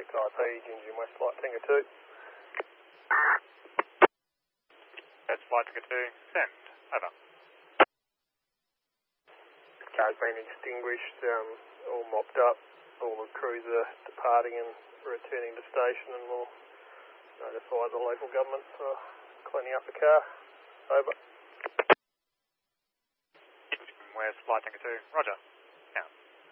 IP, Gingy West Flight Tango 2. That's Flight Tango 2, send, over. Car's been extinguished, all mopped up, all the crews are departing and returning to station, and we'll notify the local government for cleaning up the car. Over. Where's Flight Tango 2? Roger. Now.